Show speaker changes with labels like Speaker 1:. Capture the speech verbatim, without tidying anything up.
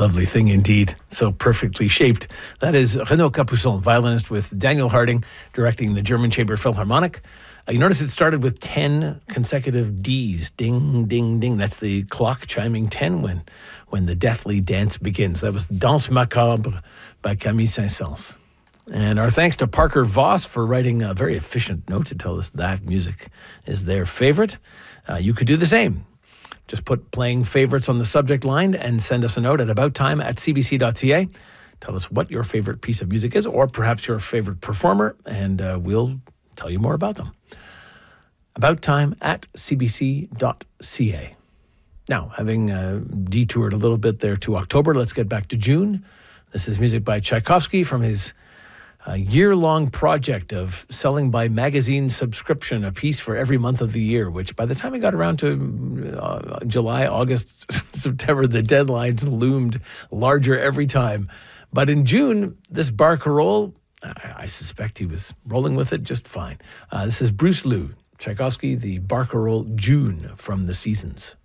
Speaker 1: lovely thing indeed. So perfectly shaped. That is Renaud Capuçon, violinist with Daniel Harding, directing the German Chamber Philharmonic. Uh, you notice it started with ten consecutive Ds. Ding, ding, ding. That's the clock chiming ten when, when the deathly dance begins. That was Danse Macabre by Camille Saint-Saëns. And our thanks to Parker Voss for writing a very efficient note to tell us that music is their favorite. Uh, you could do the same. Just put playing favorites on the subject line and send us a note at abouttime at c b c dot c a. Tell us what your favorite piece of music is, or perhaps your favorite performer, and uh, we'll tell you more about them. abouttime at c b c dot c a. Now, having uh, detoured a little bit there to October, let's get back to June. This is music by Tchaikovsky from his a year-long project of selling by magazine subscription a piece for every month of the year, which by the time we got around to uh, July, August, September, the deadlines loomed larger every time. But in June, this barcarolle, I, I suspect he was rolling with it just fine. Uh, this is Bruce Liu, Tchaikovsky, the barcarolle June from The Seasons.